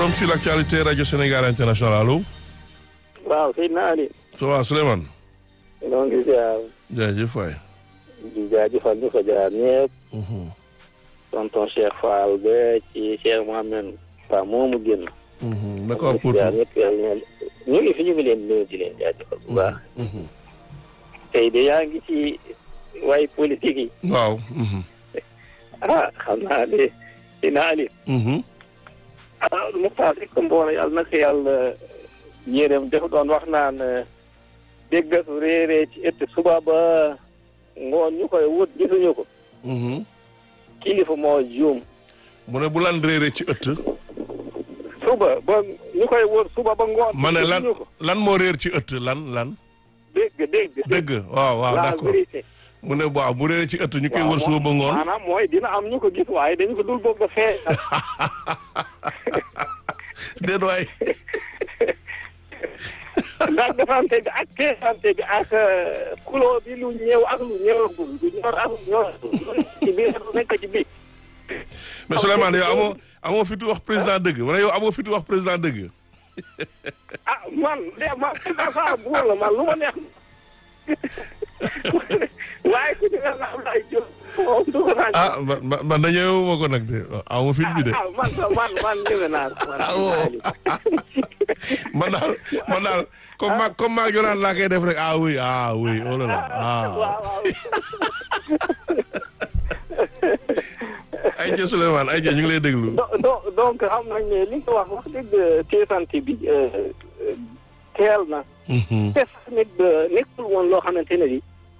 forum sur l'actualité Radio Sénégal International allo. waaw Seydina Ali. ça va Souleymane. ñoo ngi ziar. jaajëf waay. di jaajëfal ñu fa jaar ñëpp. tonton Cheikh Fall ba ci Cheikh Mohamed Fall moomu génn. naka waa Potou ñu ngi fi ñu ngi leen nuyu di leen jaajëfal bu baax. tey de yaa ngi ci way politique yi. waaw. xam naa de Seydina Ali. Moustapha Seck Mbooro yàlla na ko yàlla yéeram dafa doon wax naan déggatu réeree ci ëtt suba ba ngoon ñu koy wut gisuñu ko. kilifa moo juum. mu ne bu lan réeree ci ëtt. suba ba ñu koy wut suba ba ngoon. ma ne lan moo réer ci ëtt lan. dégg waaw d'accord mu ne waaw bu réeree ci ëtt ñu koy wër suba ba ngoon. maanaam mooy dina am ñu ko gis waaye dañu ko dul bëgg a fee. déet waay. ndax defante bi ak teesante bi ak kuloo bi lu ñëw ak lu ñëwagul lu ñor ak lu ñoragul ci biir nekk ci biir. mais Souleymane yow amoo fitu wax président dëgg wala yow amoo fitu wax président dëgg. man dafa buur la man lu ma neex. waaye ku ci mel ne Abdoulaye Diop moom du ko naan. man dañoo ma ko nag de amoo fit bi de. man ñëwee naa man daal comme maa Jolaan laa koy def rek oui oh là là waaw. ayca Souleymane ayca ñu ngi lay déglu. donc xam nañ ne li nga wax dëgg teesante bi teel na. te sax nit nekkul woon loo xamante ne bi.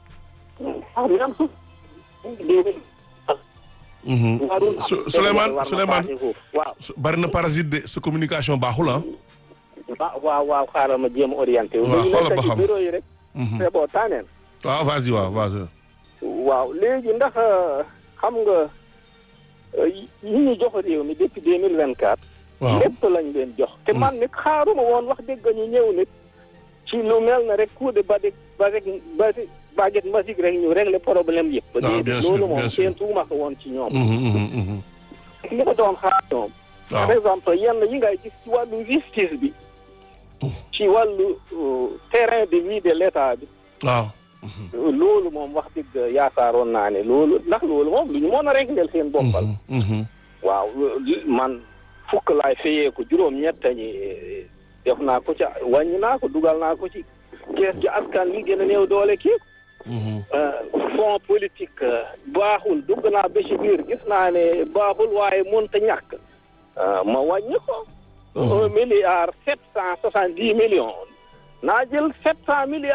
Souleymane waaw bari na parasite de sa communication baaxul ah. waaw xaaral ma jéem a orienté. waaw xoolal ba xam bureau yi rek. c'est bon taaneen. waaw vas-y vas-y. waaw léegi ndax xam nga yi ñu jox réew mi depuis 2024. waaw lépp lañ leen jox. te man nit xaaruma woon wax dëgg ñu ñëw nit. ci lu mel na rek coup de baguette magique rek ñu régler problème yëpp. bien sûr loolu moom seen tuuma ko woon ci ñoom. li ko doon xaar ñoom. par exemple yenn yi ngay gis ci wàllu justice bi. ci wàllu terrain de vie de l'état bi. waaw. loolu moom wax dëgg yaakaaroon naa ne loolu ndax loolu moom lu ñu mën a régler seen boppal. waaw man fukk laay fayee ko juróom-ñett ñi def naa ko ca wàññi naa ko dugal naa ko ci kees gi askan wi gën a néew doole kii. fond politique baaxul dugg naa ba ci biir gis naa ne baaxul waaye mënta ñàkk. ma wàññi ko. 1,770 millions. naa jël 700 milliards.